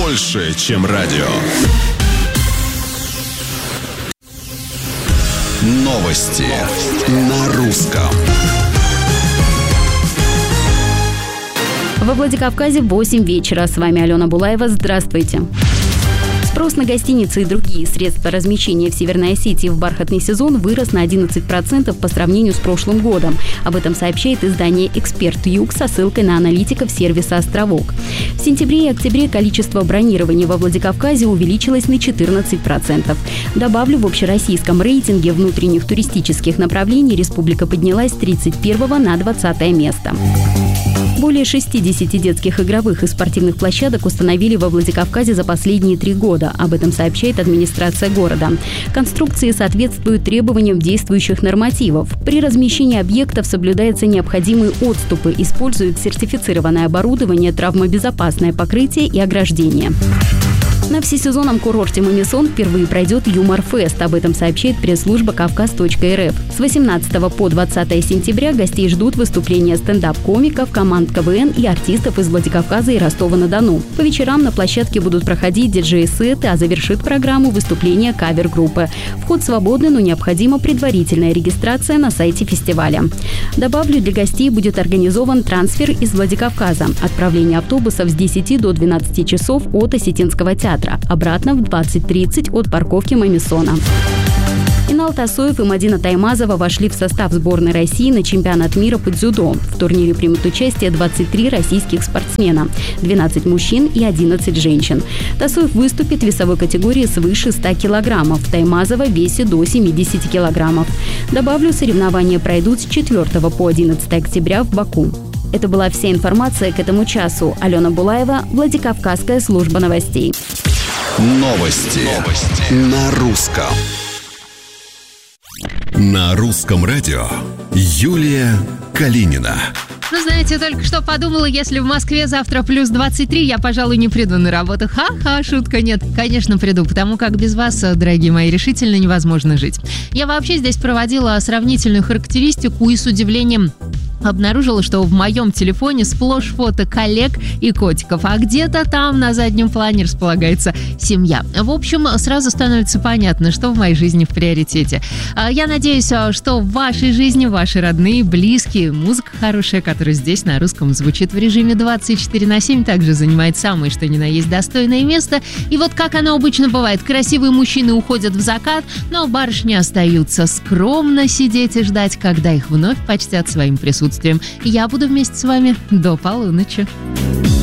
больше, чем радио. Новости на русском. Во Владикавказе 8 вечера. С вами Алена Булаева. Здравствуйте. Спрос на гостиницы и другие средства размещения в Северной Осетии в бархатный сезон вырос на 11% по сравнению с прошлым годом. Об этом сообщает издание «Эксперт Юг» со ссылкой на аналитиков сервиса «Островок». В сентябре и октябре количество бронирований во Владикавказе увеличилось на 14%. Добавлю, в общероссийском рейтинге внутренних туристических направлений республика поднялась с 31 на 20 место. Более 60 детских игровых и спортивных площадок установили во Владикавказе за последние 3 года. Об этом сообщает администрация города. Конструкции соответствуют требованиям действующих нормативов. При размещении объектов соблюдаются необходимые отступы, используют сертифицированное оборудование, травмобезопасное покрытие и ограждение. На всесезонном курорте Мамисон впервые пройдет Юмор-фест. Об этом сообщает пресс-служба Кавказ.рф. С 18 по 20 сентября гостей ждут выступления стендап-комиков, команд КВН и артистов из Владикавказа и Ростова-на-Дону. По вечерам на площадке будут проходить диджей-сеты, а завершит программу выступление кавер-группы. Вход свободный, но необходима предварительная регистрация на сайте фестиваля. Добавлю, для гостей будет организован трансфер из Владикавказа. Отправление автобусов с 10 до 12 часов от Осетинского театра. Обратно в 20:30 от парковки Мамисона. Инал Тасоев и Мадина Таймазова вошли в состав сборной России на чемпионат мира по дзюдо. В турнире примут участие 23 российских спортсмена, 12 мужчин и 11 женщин. Тасоев выступит в весовой категории свыше 100 килограммов, Таймазова в весе до 70 килограммов. Добавлю, соревнования пройдут с 4 по 11 октября в Баку. Это была вся информация к этому часу. Алена Булаева, Владикавказская служба новостей. Новости на русском. На русском радио Юлия Калинина. Ну, знаете, только что подумала, если в Москве завтра плюс 23, я, пожалуй, не приду на работу. Ха-ха, шутка, нет. Конечно, приду, потому как без вас, дорогие мои, решительно невозможно жить. Я вообще здесь проводила сравнительную характеристику и с удивлением обнаружила, что в моем телефоне сплошь фото коллег и котиков, а где-то там на заднем плане располагается семья. В общем, сразу становится понятно, что в моей жизни в приоритете. Я надеюсь, что в вашей жизни ваши родные, близкие, музыка хорошая, которая здесь на русском звучит в режиме 24/7, также занимает самое что ни на есть достойное место. И вот как оно обычно бывает, красивые мужчины уходят в закат, но барышни остаются скромно сидеть и ждать, когда их вновь почтят своим присутствием. Я буду вместе с вами до полуночи.